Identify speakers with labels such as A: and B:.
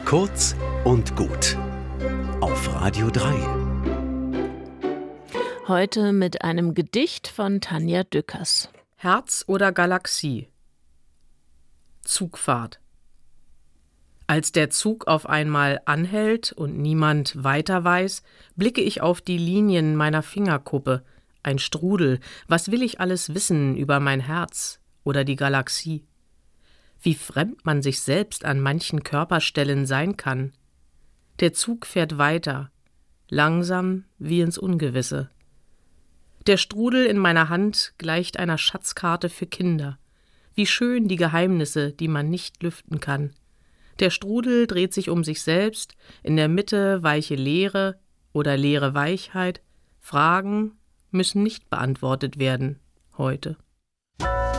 A: Kurz und gut auf Radio 3.
B: Heute mit einem Gedicht von Tanja Dückers.
C: Herz oder Galaxie? Zugfahrt. Als der Zug auf einmal anhält und niemand weiter weiß, blicke ich auf die Linien meiner Fingerkuppe. Ein Strudel, was will ich alles wissen über mein Herz oder die Galaxie? Wie fremd man sich selbst an manchen Körperstellen sein kann. Der Zug fährt weiter, langsam wie ins Ungewisse. Der Strudel in meiner Hand gleicht einer Schatzkarte für Kinder. Wie schön die Geheimnisse, die man nicht lüften kann. Der Strudel dreht sich um sich selbst, in der Mitte weiche Leere oder leere Weichheit. Fragen müssen nicht beantwortet werden heute.